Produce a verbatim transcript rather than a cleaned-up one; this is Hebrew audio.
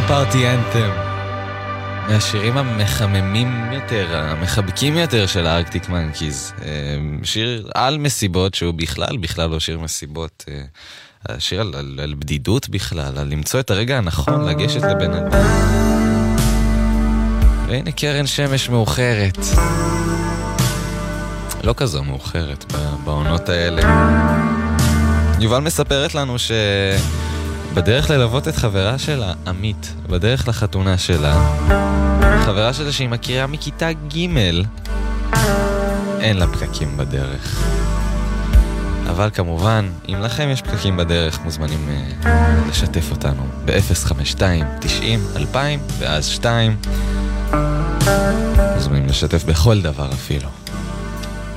פארטי אנתם. מהשירים המחממים יותר, המחבקים יותר של הארקטיק מנקיז. שיר על מסיבות, שהוא בכלל, בכלל לא שיר מסיבות. שיר על, על, על בדידות בכלל, על למצוא את הרגע הנכון, לגשת לבן אדם. והנה קרן שמש מאוחרת. לא כזו מאוחרת בעונות האלה. יובל מספרת לנו ש... בדרך ללוות את חברה שלה, עמית, בדרך לחתונה שלה, חברה שלה שהיא מכירה מכיתה ג' אין לה פקקים בדרך. אבל כמובן, אם לכם יש פקקים בדרך, מוזמנים uh, לשתף אותנו ב-אפס חמש שתיים תשעים אלפיים ואז שתיים. מוזמנים לשתף בכל דבר אפילו.